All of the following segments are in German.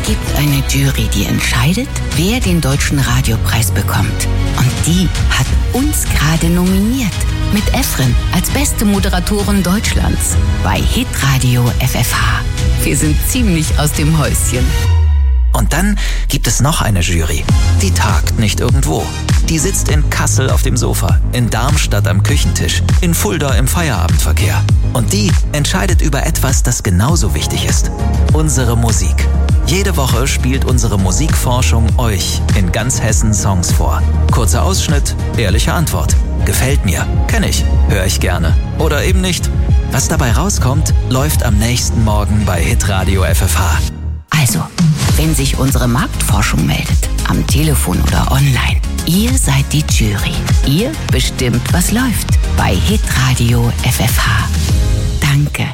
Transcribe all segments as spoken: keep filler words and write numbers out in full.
Es gibt eine Jury, die entscheidet, wer den Deutschen Radiopreis bekommt. Und die hat uns gerade nominiert. Mit Efren als beste Moderatorin Deutschlands bei Hitradio F F H. Wir sind ziemlich aus dem Häuschen. Und dann gibt es noch eine Jury. Die tagt nicht irgendwo. Die sitzt in Kassel auf dem Sofa, in Darmstadt am Küchentisch, in Fulda im Feierabendverkehr. Und die entscheidet über etwas, das genauso wichtig ist. Unsere Musik. Jede Woche spielt unsere Musikforschung euch in ganz Hessen Songs vor. Kurzer Ausschnitt, ehrliche Antwort. Gefällt mir, kenne ich, höre ich gerne. Oder eben nicht. Was dabei rauskommt, läuft am nächsten Morgen bei Hitradio F F H. Also, wenn sich unsere Marktforschung meldet, am Telefon oder online, ihr seid die Jury. Ihr bestimmt, was läuft bei Hitradio F F H. Danke.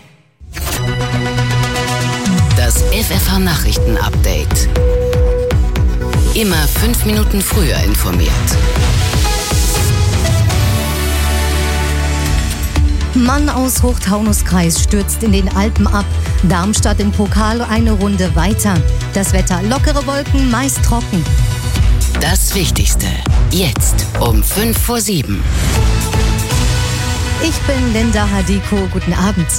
Das F F H Nachrichten-Update. Immer fünf Minuten früher informiert. Mann aus Hochtaunuskreis stürzt in den Alpen ab. Darmstadt im Pokal eine Runde weiter. Das Wetter: lockere Wolken, meist trocken. Das Wichtigste jetzt um fünf vor sieben. Ich bin Linda Hadiko. Guten Abend.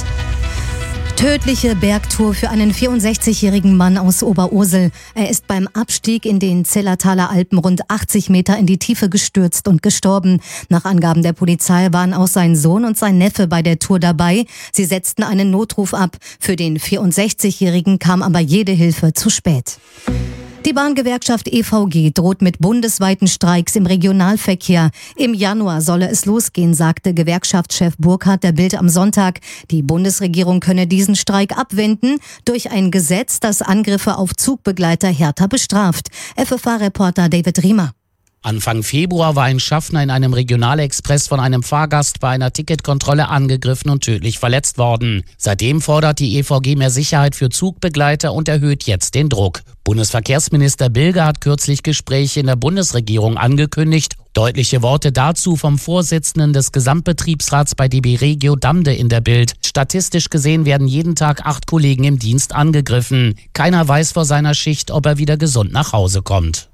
Tödliche Bergtour für einen vierundsechzigjährigen Mann aus Oberursel. Er ist beim Abstieg in den Zillertaler Alpen rund achtzig Meter in die Tiefe gestürzt und gestorben. Nach Angaben der Polizei waren auch sein Sohn und sein Neffe bei der Tour dabei. Sie setzten einen Notruf ab. Für den vierundsechzigjährigen kam aber jede Hilfe zu spät. Die Bahngewerkschaft E V G droht mit bundesweiten Streiks im Regionalverkehr. Im Januar solle es losgehen, sagte Gewerkschaftschef Burkhardt der Bild am Sonntag. Die Bundesregierung könne diesen Streik abwenden durch ein Gesetz, das Angriffe auf Zugbegleiter härter bestraft. F F H-Reporter David Riemer. Anfang Februar war ein Schaffner in einem Regionalexpress von einem Fahrgast bei einer Ticketkontrolle angegriffen und tödlich verletzt worden. Seitdem fordert die E V G mehr Sicherheit für Zugbegleiter und erhöht jetzt den Druck. Bundesverkehrsminister Bilger hat kürzlich Gespräche in der Bundesregierung angekündigt. Deutliche Worte dazu vom Vorsitzenden des Gesamtbetriebsrats bei D B Regio Damde in der Bild. Statistisch gesehen werden jeden Tag acht Kollegen im Dienst angegriffen. Keiner weiß vor seiner Schicht, ob er wieder gesund nach Hause kommt.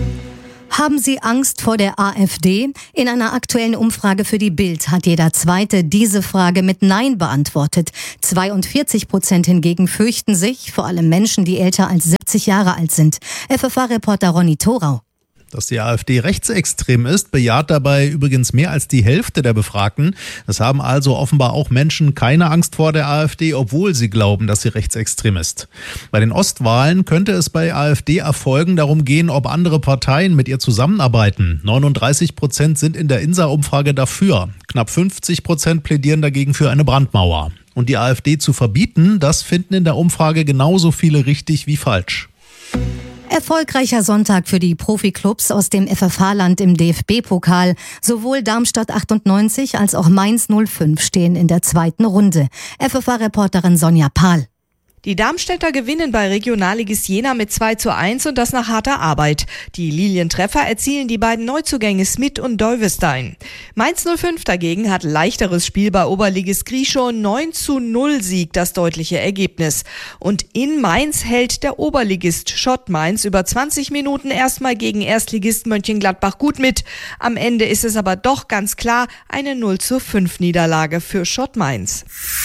Haben Sie Angst vor der AfD? In einer aktuellen Umfrage für die Bild hat jeder Zweite diese Frage mit Nein beantwortet. zweiundvierzig Prozent hingegen fürchten sich, vor allem Menschen, die älter als siebzig Jahre alt sind. F F H-Reporter Ronny Thorau. Dass die AfD rechtsextrem ist, bejaht dabei übrigens mehr als die Hälfte der Befragten. Es haben also offenbar auch Menschen keine Angst vor der AfD, obwohl sie glauben, dass sie rechtsextrem ist. Bei den Ostwahlen könnte es bei AfD-Erfolgen darum gehen, ob andere Parteien mit ihr zusammenarbeiten. neununddreißig Prozent sind in der INSA-Umfrage dafür. Knapp fünfzig Prozent plädieren dagegen für eine Brandmauer. Und die AfD zu verbieten, das finden in der Umfrage genauso viele richtig wie falsch. Erfolgreicher Sonntag für die Profiklubs aus dem F F H-Land im D F B-Pokal. Sowohl Darmstadt achtundneunzig als auch Mainz null fünf stehen in der zweiten Runde. F F H-Reporterin Sonja Pahl. Die Darmstädter gewinnen bei Regionalligist Jena mit zwei zu eins und das nach harter Arbeit. Die Lilientreffer erzielen die beiden Neuzugänge Smith und Deuwestein. Mainz null fünf dagegen hat leichteres Spiel bei Oberligist Grieschow. neun zu null Sieg, das deutliche Ergebnis. Und in Mainz hält der Oberligist Schott Mainz über zwanzig Minuten erstmal gegen Erstligist Mönchengladbach gut mit. Am Ende ist es aber doch ganz klar eine null zu fünf Niederlage für Schott Mainz.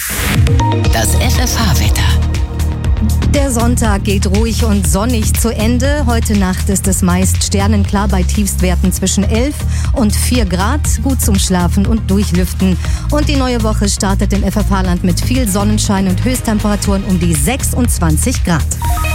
Das F F H-Wetter. Der Sonntag geht ruhig und sonnig zu Ende. Heute Nacht ist es meist sternenklar bei Tiefstwerten zwischen elf und vier Grad. Gut zum Schlafen und Durchlüften. Und die neue Woche startet im F F H-Land mit viel Sonnenschein und Höchsttemperaturen um die sechsundzwanzig Grad.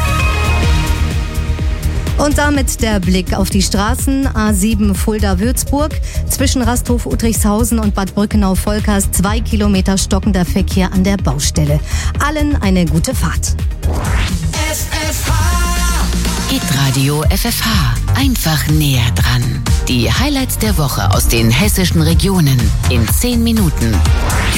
Und damit der Blick auf die Straßen. A sieben Fulda-Würzburg. Zwischen Rasthof-Udrichshausen und Bad Brückenau-Volkers zwei Kilometer stockender Verkehr an der Baustelle. Allen eine gute Fahrt. F F H. Hitradio F F H. Einfach näher dran. Die Highlights der Woche aus den hessischen Regionen in zehn Minuten.